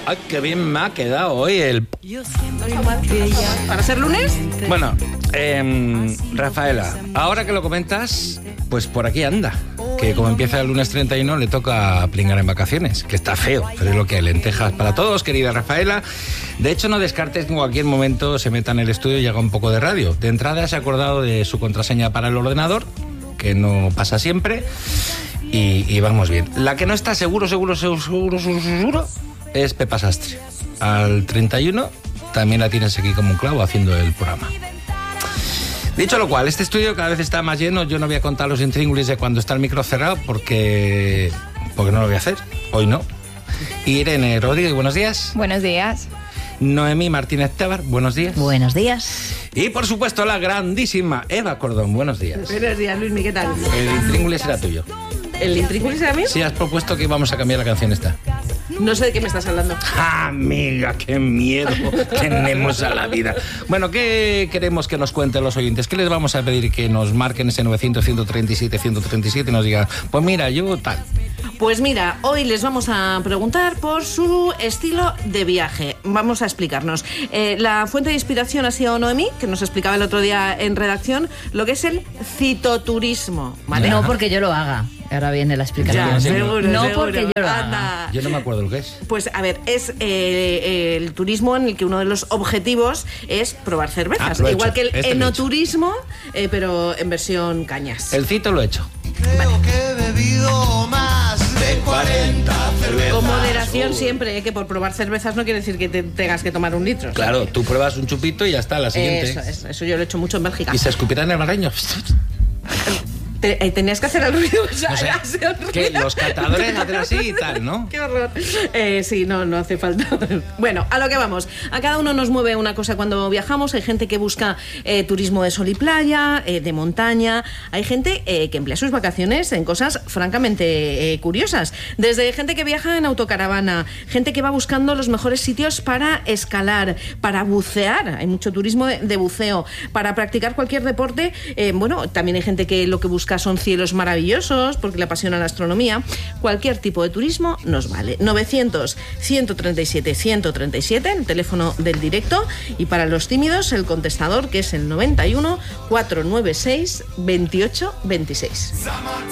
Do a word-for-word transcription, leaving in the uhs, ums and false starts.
Ay, qué bien me ha quedado hoy el... ¿Para ser lunes? Bueno, eh, Rafaela, ahora que lo comentas, pues por aquí anda. Que como empieza el lunes treinta y uno le toca pringar en vacaciones, que está feo, pero es lo que hay, lentejas para todos, querida Rafaela. De hecho, no descartes que en cualquier momento se meta en el estudio y haga un poco de radio. De entrada se ha acordado de su contraseña para el ordenador, que no pasa siempre, y, y vamos bien. La que no está seguro, seguro, seguro, seguro, seguro, es Pepa Sastre. Al treinta y uno también la tienes aquí como un clavo haciendo el programa. Dicho lo cual, este estudio cada vez está más lleno. Yo no voy a contar los intríngulis de cuando está el micro cerrado porque, porque no lo voy a hacer. Hoy no. Irene Rodríguez, buenos días. Buenos días. Noemí Martínez Tebar, buenos días. Buenos días. Y por supuesto la grandísima Eva Cordón, buenos días. Buenos días, Luismi, ¿qué tal? El intríngulis será tuyo. ¿El intríngulis era mío? Sí, has propuesto que íbamos a cambiar la canción esta. No sé de qué me estás hablando. ¡Ah, amiga, qué miedo tenemos a la vida! Bueno, ¿qué queremos que nos cuenten los oyentes? ¿Qué les vamos a pedir? Que nos marquen ese novecientos, ciento treinta y siete, ciento treinta y siete y nos digan, pues mira, yo tal. Pues mira, hoy les vamos a preguntar por su estilo de viaje. Vamos a explicarnos. Eh, la fuente de inspiración ha sido Noemí, que nos explicaba el otro día en redacción lo que es el citoturismo, ¿vale? No porque yo lo haga. Ahora viene la explicación. Ya, seguro, no seguro. porque yo lo haga. Anda. Yo no me acuerdo lo que es. Pues a ver, es eh, el turismo en el que uno de los objetivos es probar cervezas. Ah, Igual hecho. que el Este enoturismo, eh, pero en versión cañas. El cito lo he hecho. Creo que he bebido más de cuarenta cervezas. Con moderación siempre, eh, que por probar cervezas no quiere decir que te tengas que tomar un litro. Claro, tú pruebas un chupito y ya está, la siguiente. Eso, eso, eso yo lo he hecho mucho en Bélgica. ¿Y se escupirá en el barreño? Te, eh, tenías que hacer el ruido. O sea, No sé, hace el que ruido. los catadores hacen así y tal, ¿no? Qué horror. Eh, sí, no, no hace falta. Bueno, a lo que vamos. A cada uno nos mueve una cosa cuando viajamos. Hay gente que busca eh, turismo de sol y playa, eh, de montaña. Hay gente eh, que emplea sus vacaciones en cosas francamente eh, curiosas. Desde gente que viaja en autocaravana, gente que va buscando los mejores sitios para escalar, para bucear. Hay mucho turismo de, de buceo. Para practicar cualquier deporte. Eh, bueno, también hay gente que lo que busca son cielos maravillosos porque le apasiona la astronomía. Cualquier tipo de turismo nos vale. novecientos, ciento treinta y siete, ciento treinta y siete, el teléfono del directo, y para los tímidos el contestador, que es el noventa y uno, cuatrocientos noventa y seis, veintiocho veintiséis.